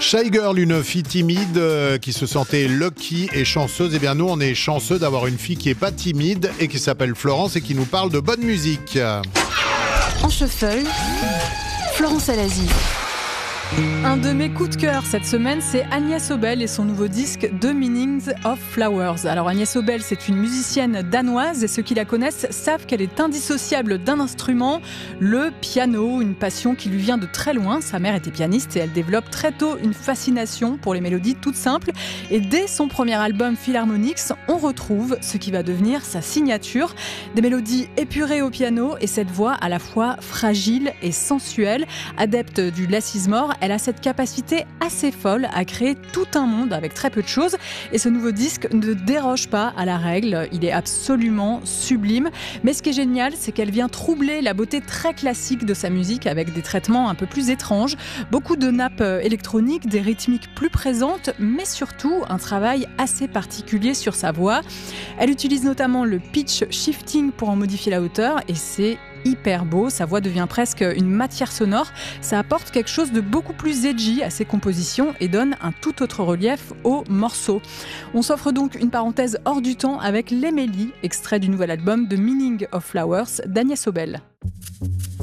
Shy Girl, une fille timide qui se sentait lucky et chanceuse. Eh bien nous, on est chanceux d'avoir une fille qui est pas timide et qui s'appelle Florence et qui nous parle de bonne musique. En shuffle, Florence Alazi. Un de mes coups de cœur cette semaine, c'est Agnès Obel et son nouveau disque The Meanings of Flowers. Alors Agnès Obel, c'est une musicienne danoise et ceux qui la connaissent savent qu'elle est indissociable d'un instrument, le piano, une passion qui lui vient de très loin. Sa mère était pianiste et elle développe très tôt une fascination pour les mélodies toutes simples. Et dès son premier album Philharmonics, on retrouve ce qui va devenir sa signature. Des mélodies épurées au piano et cette voix à la fois fragile et sensuelle. Adepte du less is more, elle a cette capacité assez folle à créer tout un monde avec très peu de choses. Et ce nouveau disque ne déroge pas à la règle. Il est absolument sublime. Mais ce qui est génial, c'est qu'elle vient troubler la beauté très classique de sa musique avec des traitements un peu plus étranges. Beaucoup de nappes électroniques, des rythmiques plus présentes, mais surtout un travail assez particulier sur sa voix. Elle utilise notamment le pitch shifting pour en modifier la hauteur et c'est hyper beau, sa voix devient presque une matière sonore. Ça apporte quelque chose de beaucoup plus edgy à ses compositions et donne un tout autre relief aux morceaux. On s'offre donc une parenthèse hors du temps avec l'Emily, extrait du nouvel album The Meaning of Flowers d'Agnès Obel.